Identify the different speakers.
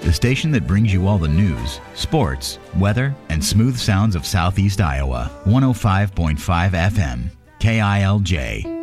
Speaker 1: the station that brings you all the news, sports, weather, and smooth sounds of Southeast Iowa. 105.5 FM, KILJ.